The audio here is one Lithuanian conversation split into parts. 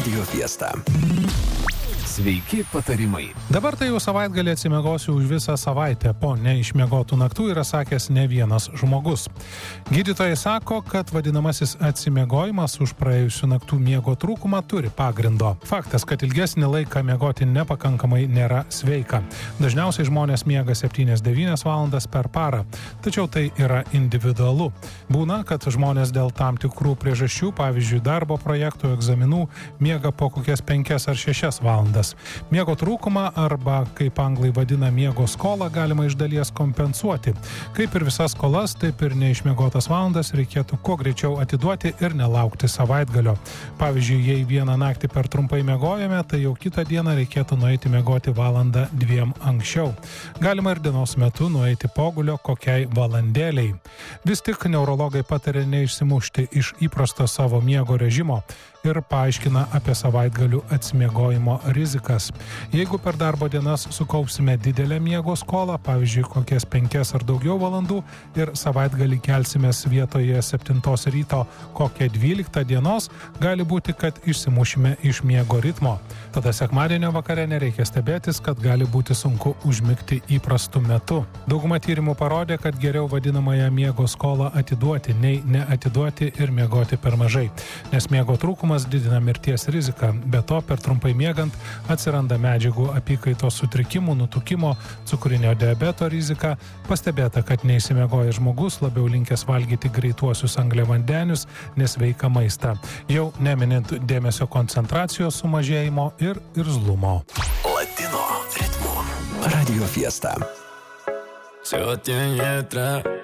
Radio Fiesta. Sveiki patarimai. Dabar tai jau savaitgalį atsimiegosiu už visą savaitę. Po neišmiegotų naktų yra sakęs ne vienas žmogus. Gydytojai sako, kad vadinamasis atsimiegojimas už praėjusių naktų miego trūkumą turi pagrindo. Faktas, kad ilgesnį laiką miegoti nepakankamai nėra sveika. Dažniausiai žmonės miega 7-9 valandas per parą, tačiau tai yra individualu. Būna, kad žmonės dėl tam tikrų priežasčių, pavyzdžiui, darbo projektų, egzaminų, miega po kokias 5 ar 6 valandas. Miego trūkumą arba, kaip anglai vadina, miego skolą galima iš dalies kompensuoti. Kaip ir visas skolas, taip ir neišmiegotas valandas reikėtų kuo greičiau atiduoti ir nelaukti savaitgalio. Pavyzdžiui, jei vieną naktį per trumpai miegojame, tai jau kitą dieną reikėtų nueiti miegoti 1-2 anksčiau. Galima ir dienos metu nueiti pogulio kokiai valandėliai. Vis tik neurologai patarė neišsimušti iš įprasto savo miego režimo ir paaiškina apie savaitgalių atsimiegojimo rizikas. Jeigu per darbo dienas sukaupsime didelę miego skolą, pavyzdžiui, kokias 5 ar daugiau valandų, ir savaitgalį kelsimės vietoje 7 ryto kokią 12 dienos, gali būti, kad išsimušime iš miego ritmo. Tada sekmadienio vakare nereikia stebėtis, kad gali būti sunku užmigti įprastu metu. Dauguma tyrimų parodė, kad geriau vadinamąją miego skolą atiduoti, nei neatiduoti ir miegoti per mažai, nes miego trūkumas didina mirties riziką, be to per trumpai miegant atsiranda medžiagų apykaitos sutrikimų, nutukimo, cukrinio diabeto rizika. Pastebėta, kad neišsimiegojęs žmogus labiau linkęs valgyti greituosius angliavandenius, nesveiką maistą, jau neminint dėmesio koncentracijos sumažėjimo ir irzlumo. Latino ritmu. Radio Fiesta. Sebastián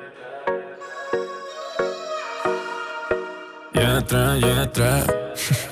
Yatra.